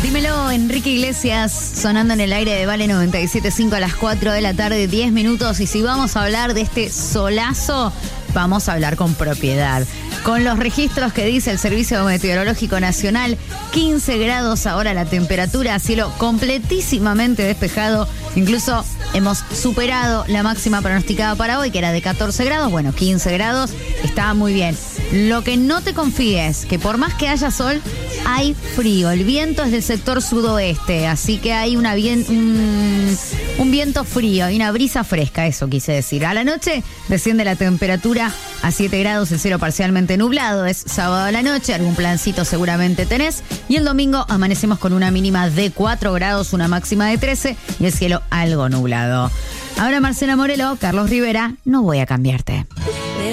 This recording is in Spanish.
Dímelo, Enrique Iglesias, sonando en el aire de Vale 97.5 a las 4 de la tarde, 10 minutos. Y si vamos a hablar de este solazo, vamos a hablar con propiedad. Con los registros que dice el Servicio Meteorológico Nacional, 15 grados ahora la temperatura, cielo completísimamente despejado. Incluso hemos superado la máxima pronosticada para hoy, que era de 14 grados. Bueno, 15 grados, está muy bien. Lo que no te confíes, que por más que haya sol, hay frío. El viento es del sector sudoeste, así que hay un viento frío y una brisa fresca, eso quise decir. A la noche desciende la temperatura a 7 grados, el cielo parcialmente nublado. Es sábado a la noche, algún plancito seguramente tenés. Y el domingo amanecemos con una mínima de 4 grados, una máxima de 13 y el cielo algo nublado. Ahora Marcela Morelo, Carlos Rivera, no voy a cambiarte.